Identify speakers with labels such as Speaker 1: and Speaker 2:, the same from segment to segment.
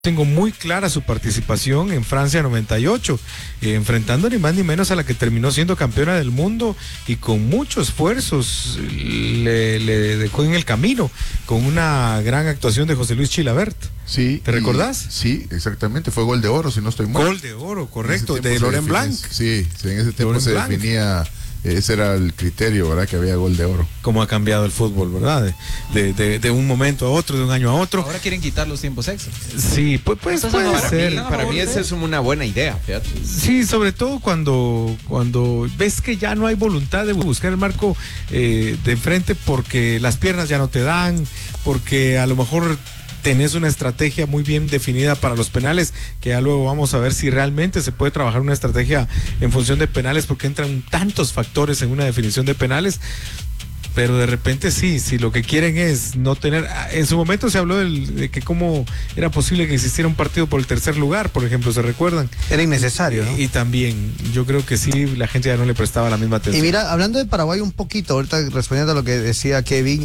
Speaker 1: Tengo muy clara su participación en Francia 98, enfrentando ni más ni menos a la que terminó siendo campeona del mundo y con muchos esfuerzos le dejó en el camino, con una gran actuación de José Luis Chilabert.
Speaker 2: Sí.
Speaker 1: ¿Te recordás?
Speaker 2: Sí, exactamente, fue gol de oro, si no estoy mal.
Speaker 1: Gol de oro, correcto, de Laurent Blanc.
Speaker 2: Sí, en ese tiempo
Speaker 1: Laurent
Speaker 2: se
Speaker 1: Blanc.
Speaker 2: definía, ese era el criterio, ¿verdad? Que había gol de oro.
Speaker 1: Cómo ha cambiado el fútbol, ¿verdad? De un momento a otro, de un año a otro.
Speaker 3: Ahora quieren quitar los tiempos extras.
Speaker 1: Sí, pues puede ser.
Speaker 4: Para mí esa es una buena idea, fíjate.
Speaker 1: Sí, sobre todo cuando ves que ya no hay voluntad de buscar el marco de enfrente porque las piernas ya no te dan, porque a lo mejor tenés una estrategia muy bien definida para los penales, que ya luego vamos a ver si realmente se puede trabajar una estrategia en función de penales, porque entran tantos factores en una definición de penales. Pero de repente sí, si lo que quieren es no tener... En su momento se habló de que cómo era posible que existiera un partido por el tercer lugar, por ejemplo, ¿se recuerdan?
Speaker 5: Era innecesario, ¿no?
Speaker 1: Y también, yo creo que sí, la gente ya no le prestaba la misma atención.
Speaker 5: Y mira, hablando de Paraguay un poquito, ahorita respondiendo a lo que decía Kevin,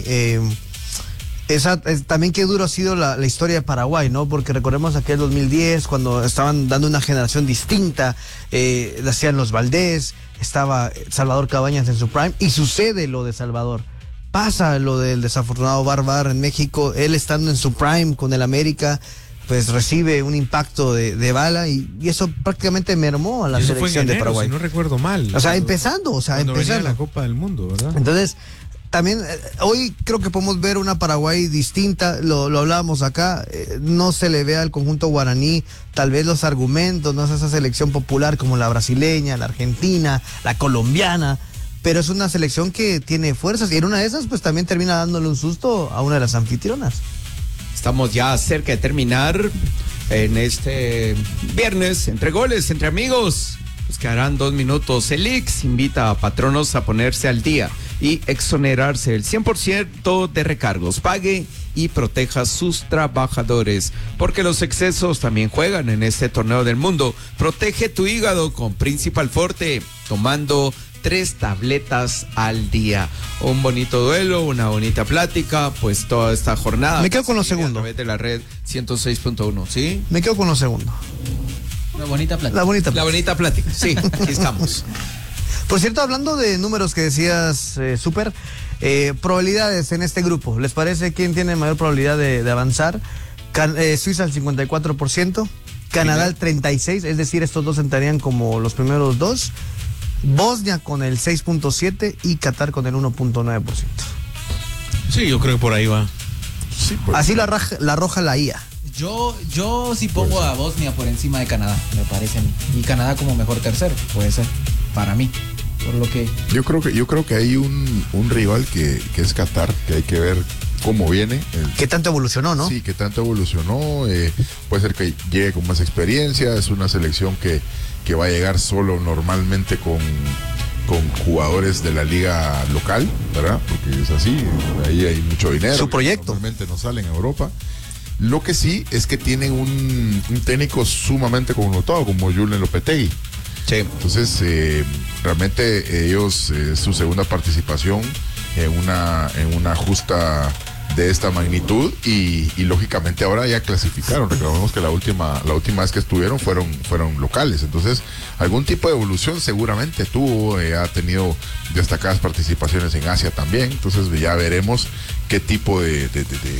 Speaker 5: también qué duro ha sido la historia de Paraguay, ¿no? Porque recordemos aquel 2010, cuando estaban dando una generación distinta, la hacían los Valdés, estaba Salvador Cabañas en su prime, y sucede lo de Salvador. Pasa lo del desafortunado Barbar en México, él estando en su prime con el América, pues recibe un impacto de bala y eso prácticamente mermó a la selección de Paraguay.
Speaker 1: Si no recuerdo mal.
Speaker 5: O sea, empezando.
Speaker 1: Venía la Copa del Mundo, ¿verdad?
Speaker 5: Entonces, también hoy creo que podemos ver una Paraguay distinta, lo hablábamos acá, no se le ve al conjunto guaraní tal vez los argumentos, no es esa selección popular como la brasileña, la argentina, la colombiana, pero es una selección que tiene fuerzas y en una de esas pues también termina dándole un susto a una de las anfitrionas.
Speaker 4: Estamos ya cerca de terminar en este viernes, entre goles, entre amigos. Pues quedarán 2 minutos. El Ix invita a patronos a ponerse al día y exonerarse el 100% de recargos. Pague y proteja a sus trabajadores, porque los excesos también juegan en este torneo del mundo. Protege tu hígado con Principal Forte, tomando 3 tabletas al día. Un bonito duelo, una bonita plática, pues toda esta jornada.
Speaker 5: Me quedo con lo segundo.
Speaker 4: A través de la red 106.1, ¿sí?
Speaker 5: Me quedo con lo segundo.
Speaker 3: La bonita plática.
Speaker 4: La bonita plática, sí, aquí estamos.
Speaker 5: Por cierto, hablando de números que decías, Super, probabilidades en este grupo. ¿Les parece quién tiene mayor probabilidad de avanzar? Suiza al 54%, Canadá al 36%, es decir, estos dos entrarían como los primeros dos. Bosnia con el 6.7% y Qatar con el 1.9%.
Speaker 1: Sí, yo creo que por ahí va.
Speaker 2: Sí, pues.
Speaker 5: Así la arroja la IA.
Speaker 3: Yo sí pongo a Bosnia por encima de Canadá, me parece a mí. Y Canadá como mejor tercero, puede ser, para mí. Por lo que...
Speaker 2: Yo creo que hay un rival que es Qatar, que hay que ver cómo viene.
Speaker 5: ¿Qué tanto evolucionó, no?
Speaker 2: Sí, que tanto evolucionó. Puede ser que llegue con más experiencia. Es una selección que va a llegar solo normalmente con jugadores de la liga local, ¿verdad? Porque es así, ahí hay mucho dinero.
Speaker 5: Su proyecto.
Speaker 2: Normalmente no salen a Europa. Lo que sí es que tienen un técnico sumamente connotado como Julen Lopetegui.
Speaker 4: Sí.
Speaker 2: Entonces, realmente ellos, su segunda participación en una justa de esta magnitud y lógicamente ahora ya clasificaron. Recordemos que la última vez que estuvieron fueron locales. Entonces, algún tipo de evolución seguramente tuvo, ha tenido destacadas participaciones en Asia también. Entonces, ya veremos qué tipo de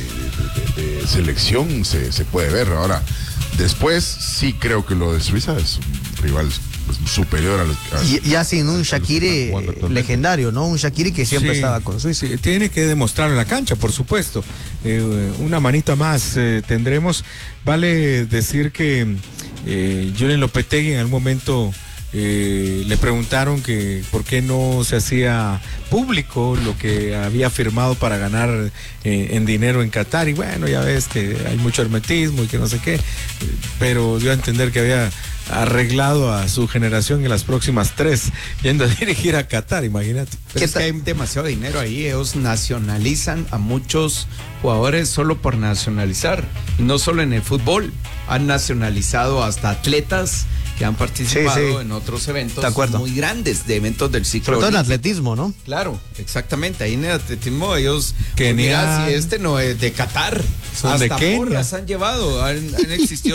Speaker 2: selección se puede ver. Ahora, después sí creo que lo de Suiza es un rival superior a los...
Speaker 5: Ya sin un Shaqiri legendario, ¿no? Un Shaqiri que siempre estaba con Suiza.
Speaker 1: Sí, tiene que demostrarlo en la cancha, por supuesto. Una manita más tendremos. Vale decir que Julen Lopetegui en algún momento le preguntaron que por qué no se hacía público lo que había firmado para ganar en dinero en Qatar, y bueno, ya ves que hay mucho hermetismo y que no sé qué, pero dio a entender que había arreglado a su generación en las próximas 3 yendo a dirigir a Qatar, imagínate.
Speaker 4: Pero es que hay demasiado dinero ahí, ellos nacionalizan a muchos jugadores solo por nacionalizar, y no solo en el fútbol, han nacionalizado hasta atletas que han participado
Speaker 5: Sí, sí.
Speaker 4: en otros eventos
Speaker 5: De acuerdo.
Speaker 4: muy grandes, de eventos del ciclo
Speaker 5: Sobre todo en
Speaker 4: olímpico.
Speaker 5: atletismo, ¿no?
Speaker 4: Claro, exactamente. Ahí en el atletismo ellos,
Speaker 1: Kenia.
Speaker 4: mira, si este no es de Qatar,
Speaker 1: Son de
Speaker 4: hasta
Speaker 1: Kenia.
Speaker 4: porras han llevado, han existido